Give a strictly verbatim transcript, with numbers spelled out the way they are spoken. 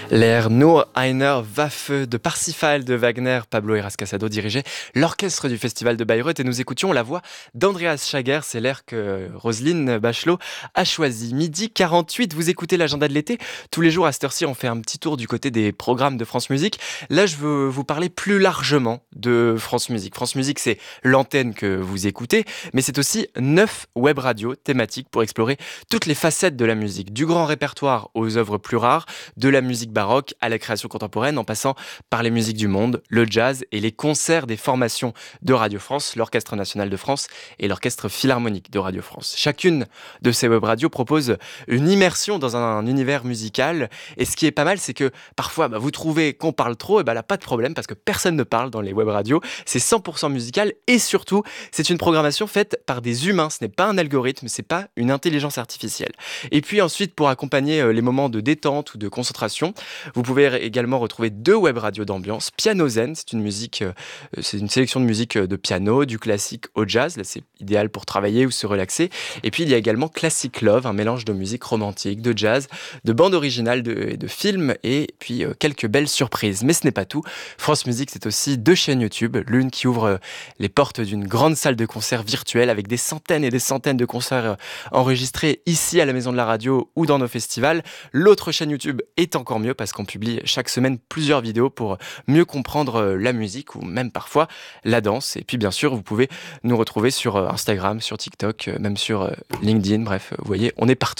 L'air Nur einer Waffe de Parsifal de Wagner, Pablo Heras Casado dirigeait l'orchestre du festival de Bayreuth et nous écoutions la voix d'Andreas Schager, c'est l'air que Roselyne Bachelot a choisi. Midi quarante-huit, vous écoutez l'agenda de l'été. Tous les jours à cette heure-ci, on fait un petit tour du côté des programmes de France Musique. Là, je veux vous parler plus largement de France Musique. France Musique, c'est l'antenne que vous écoutez, mais c'est aussi neuf web radios thématiques pour explorer toutes les facettes de la musique, du grand répertoire aux œuvres plus rares, de la musique baroque à la création contemporaine, en passant par les musiques du monde, le jazz et les concerts des formations de Radio France, l'Orchestre National de France et l'Orchestre Philharmonique de Radio France. Chacune de ces web radios propose une immersion dans un univers musical, et ce qui est pas mal, c'est que parfois bah, vous trouvez qu'on parle trop, et bah là pas de problème parce que personne ne parle dans les web radios, c'est cent pour cent musical et surtout c'est une programmation faite par des humains, ce n'est pas un algorithme, c'est pas une intelligence artificielle. Et puis ensuite, pour accompagner les moments de détente ou de concentration, vous pouvez également retrouver deux web radios d'ambiance. Piano Zen, c'est une musique, euh, c'est une sélection de musique de piano, du classique au jazz. Là, c'est idéal pour travailler ou se relaxer. Et puis, il y a également Classic Love, un mélange de musique romantique, de jazz, de bande originale, de, de films et puis euh, quelques belles surprises. Mais ce n'est pas tout. France Musique, c'est aussi deux chaînes YouTube. L'une qui ouvre euh, les portes d'une grande salle de concert virtuelle avec des centaines et des centaines de concerts euh, enregistrés ici à la Maison de la Radio ou dans nos festivals. L'autre chaîne YouTube est encore mieux parce qu'on publie chaque semaine plusieurs vidéos pour mieux comprendre la musique ou même parfois la danse. Et puis bien sûr, vous pouvez nous retrouver sur Instagram, sur TikTok, même sur LinkedIn. Bref, vous voyez, on est partout.